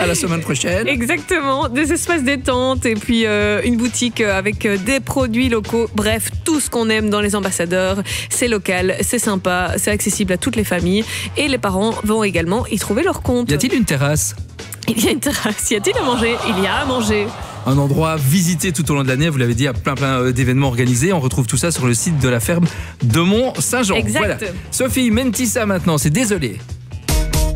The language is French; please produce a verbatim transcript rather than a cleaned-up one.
À la semaine prochaine. Exactement, des espaces détente et puis euh, une boutique avec des produits locaux. Bref, tout ce qu'on aime dans les ambassadeurs. C'est local, c'est sympa, c'est accessible à toutes les familles et les parents vont également y trouver leur compte. Y a-t-il une terrasse ? Il y a une terrasse, y a-t-il à manger ? Il y a à manger. Un endroit visité tout au long de l'année, vous l'avez dit, il y a plein plein d'événements organisés. On retrouve tout ça sur le site de la ferme de Mont-Saint-Jean. Exact. Voilà. Sophie, Mentissa maintenant, c'est désolé.